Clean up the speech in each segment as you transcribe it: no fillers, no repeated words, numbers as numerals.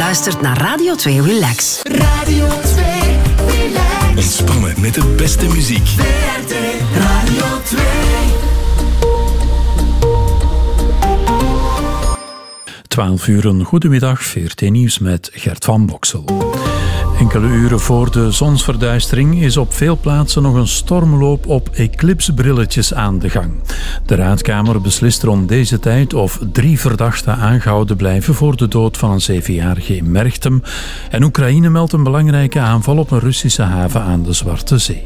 luistert naar Radio 2 Relax. Radio 2 Relax. Ontspannen met de beste muziek. VRT Radio 2. 12 uur, een goedemiddag, VRT Nieuws met Gert van Boksel. Enkele uren voor de zonsverduistering is op veel plaatsen nog een stormloop op eclipsebrilletjes aan de gang. De Raadkamer beslist rond deze tijd of 3 verdachten aangehouden blijven voor de dood van een 7-jarige in Merchtem. En Oekraïne meldt een belangrijke aanval op een Russische haven aan de Zwarte Zee.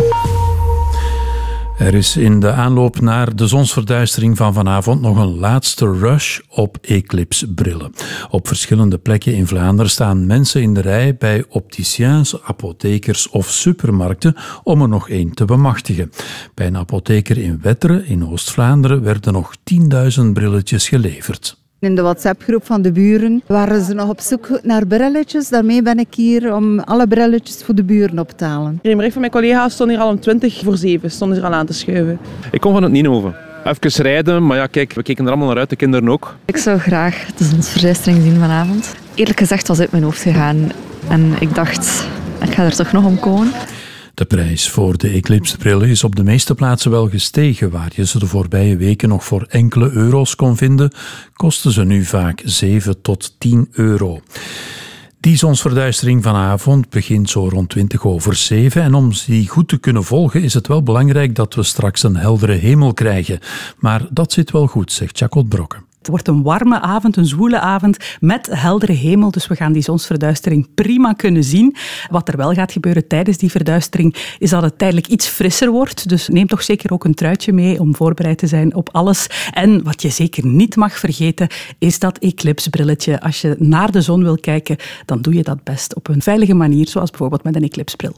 Er is in de aanloop naar de zonsverduistering van vanavond nog een laatste rush op eclipsebrillen. Op verschillende plekken in Vlaanderen staan mensen in de rij bij opticiens, apothekers of supermarkten om er nog één te bemachtigen. Bij een apotheker in Wetteren in Oost-Vlaanderen werden nog 10.000 brilletjes geleverd. In de WhatsApp-groep van de buren waren ze nog op zoek naar brilletjes. Daarmee ben ik hier om alle brilletjes voor de buren op te halen. Een van mijn collega's stond hier al om 7:20 stonden ze er al aan te schuiven. Ik kom van het Nienhoven. Even rijden, maar ja, kijk, we keken er allemaal naar uit, de kinderen ook. Ik zou graag de zonsverduistering zien vanavond. Eerlijk gezegd was het uit mijn hoofd gegaan en ik dacht, ik ga er toch nog om komen. De prijs voor de eclipsebrillen is op de meeste plaatsen wel gestegen. Waar je ze de voorbije weken nog voor enkele euro's kon vinden, kosten ze nu vaak 7 tot 10 euro. Die zonsverduistering vanavond begint zo rond 7:20. En om die goed te kunnen volgen is het wel belangrijk dat we straks een heldere hemel krijgen. Maar dat zit wel goed, zegt Jacot Brokke. Het wordt een warme avond, een zwoele avond met heldere hemel. Dus we gaan die zonsverduistering prima kunnen zien. Wat er wel gaat gebeuren tijdens die verduistering is dat het tijdelijk iets frisser wordt. Dus neem toch zeker ook een truitje mee om voorbereid te zijn op alles. En wat je zeker niet mag vergeten is dat eclipsbrilletje. Als je naar de zon wil kijken, dan doe je dat best op een veilige manier, zoals bijvoorbeeld met een eclipsbril.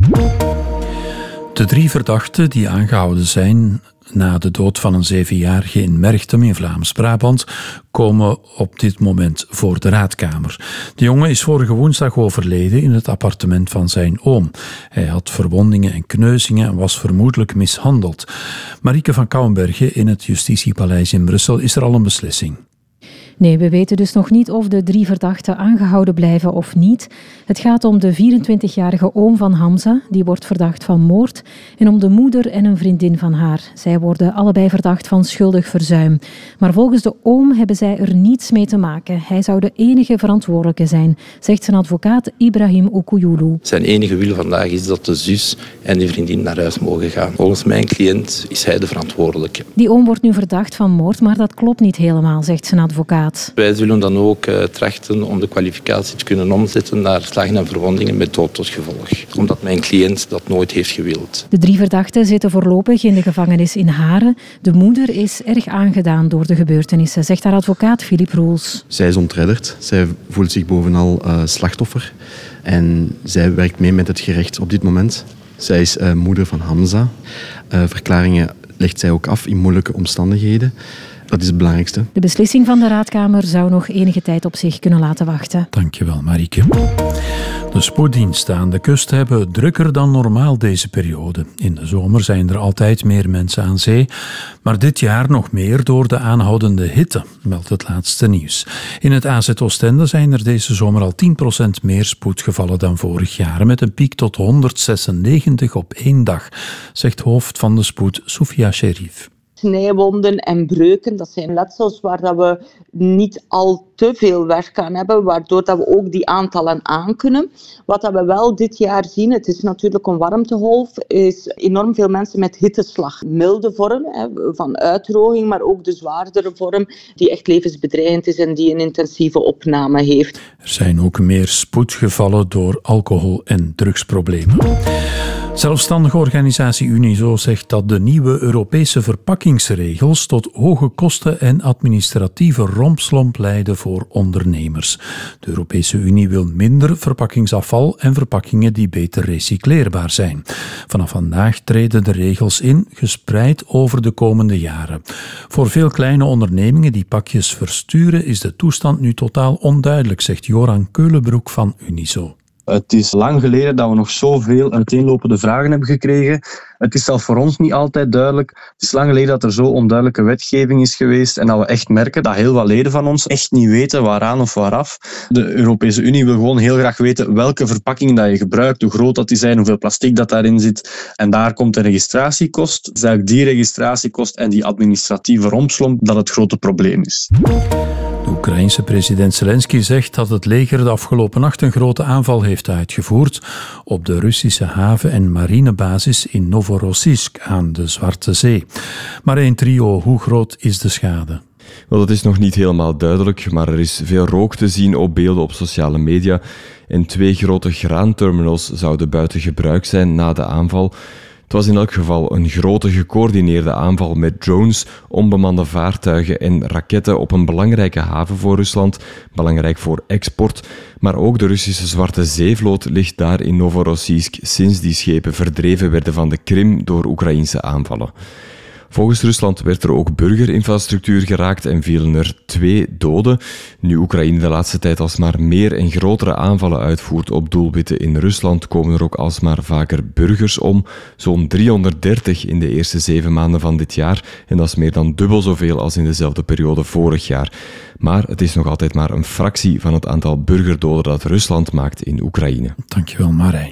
De 3 verdachten die aangehouden zijn na de dood van een 7-jarige in Merchtem in Vlaams-Brabant komen op dit moment voor de Raadkamer. De jongen is vorige woensdag overleden in het appartement van zijn oom. Hij had verwondingen en kneuzingen en was vermoedelijk mishandeld. Marieke van Kouwenbergen in het Justitiepaleis in Brussel. Is er al een beslissing? Nee, we weten dus nog niet of de 3 verdachten aangehouden blijven of niet. Het gaat om de 24-jarige oom van Hamza, die wordt verdacht van moord, en om de moeder en een vriendin van haar. Zij worden allebei verdacht van schuldig verzuim. Maar volgens de oom hebben zij er niets mee te maken. Hij zou de enige verantwoordelijke zijn, zegt zijn advocaat Ibrahim Okouyulu. Zijn enige wil vandaag is dat de zus en die vriendin naar huis mogen gaan. Volgens mijn cliënt is hij de verantwoordelijke. Die oom wordt nu verdacht van moord, maar dat klopt niet helemaal, zegt zijn advocaat. Wij zullen dan ook trachten om de kwalificatie te kunnen omzetten naar slagen en verwondingen met dood tot gevolg. Omdat mijn cliënt dat nooit heeft gewild. De 3 verdachten zitten voorlopig in de gevangenis in Haren. De moeder is erg aangedaan door de gebeurtenissen, zegt haar advocaat Philippe Roels. Zij is ontredderd. Zij voelt zich bovenal slachtoffer. En zij werkt mee met het gerecht op dit moment. Zij is moeder van Hamza. Verklaringen legt zij ook af in moeilijke omstandigheden. Dat is het belangrijkste. De beslissing van de Raadkamer zou nog enige tijd op zich kunnen laten wachten. Dankjewel, Marieke. De spoeddiensten aan de kust hebben het drukker dan normaal deze periode. In de zomer zijn er altijd meer mensen aan zee, maar dit jaar nog meer door de aanhoudende hitte, meldt het laatste nieuws. In het AZ Oostende zijn er deze zomer al 10% meer spoedgevallen dan vorig jaar, met een piek tot 196 op 1 dag, zegt hoofd van de spoed Soufia Sherif. Snijwonden en breuken, dat zijn letsels waar dat we niet al te veel werk aan hebben, waardoor dat we ook die aantallen aankunnen. Wat dat we wel dit jaar zien, het is natuurlijk een warmtegolf, is enorm veel mensen met hitteslag. Milde vorm van uitdroging, maar ook de zwaardere vorm die echt levensbedreigend is en die een intensieve opname heeft. Er zijn ook meer spoedgevallen door alcohol- en drugsproblemen. Zelfstandige organisatie Unizo zegt dat de nieuwe Europese verpakkingsregels tot hoge kosten en administratieve rompslomp leiden voor ondernemers. De Europese Unie wil minder verpakkingsafval en verpakkingen die beter recycleerbaar zijn. Vanaf vandaag treden de regels in, gespreid over de komende jaren. Voor veel kleine ondernemingen die pakjes versturen is de toestand nu totaal onduidelijk, zegt Joran Keulenbroek van Unizo. Het is lang geleden dat we nog zoveel uiteenlopende vragen hebben gekregen. Het is zelfs voor ons niet altijd duidelijk. Het is lang geleden dat er zo onduidelijke wetgeving is geweest en dat we echt merken dat heel wat leden van ons echt niet weten waaraan of waaraf. De Europese Unie wil gewoon heel graag weten welke verpakking dat je gebruikt, hoe groot dat die zijn, hoeveel plastic dat daarin zit. En daar komt de registratiekost. Het is eigenlijk die registratiekost en die administratieve rompslomp dat het grote probleem is. De Oekraïense president Zelensky zegt dat het leger de afgelopen nacht een grote aanval heeft uitgevoerd op de Russische haven- en marinebasis in Novorossiysk aan de Zwarte Zee. Maar een trio, hoe groot is de schade? Wel, dat is nog niet helemaal duidelijk, maar er is veel rook te zien op beelden op sociale media. En 2 grote graanterminals zouden buiten gebruik zijn na de aanval. Het was in elk geval een grote gecoördineerde aanval met drones, onbemande vaartuigen en raketten op een belangrijke haven voor Rusland, belangrijk voor export. Maar ook de Russische Zwarte Zeevloot ligt daar in Novorossiysk sinds die schepen verdreven werden van de Krim door Oekraïnse aanvallen. Volgens Rusland werd er ook burgerinfrastructuur geraakt en vielen er 2 doden. Nu Oekraïne de laatste tijd alsmaar meer en grotere aanvallen uitvoert op doelwitten in Rusland, komen er ook alsmaar vaker burgers om. Zo'n 330 in de eerste 7 maanden van dit jaar. En dat is meer dan dubbel zoveel als in dezelfde periode vorig jaar. Maar het is nog altijd maar een fractie van het aantal burgerdoden dat Rusland maakt in Oekraïne. Dankjewel, Marijn.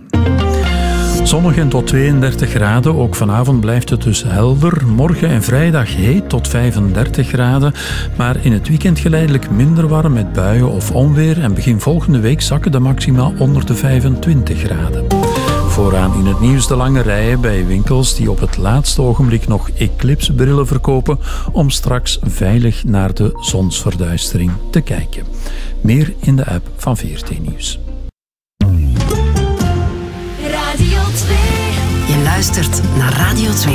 Zonnig en tot 32 graden. Ook vanavond blijft het dus helder. Morgen en vrijdag heet tot 35 graden. Maar in het weekend geleidelijk minder warm met buien of onweer. En begin volgende week zakken de maxima onder de 25 graden. Vooraan in het nieuws de lange rijen bij winkels die op het laatste ogenblik nog eclipsebrillen verkopen om straks veilig naar de zonsverduistering te kijken. Meer in de app van VRT Nieuws. Je luistert naar Radio 2.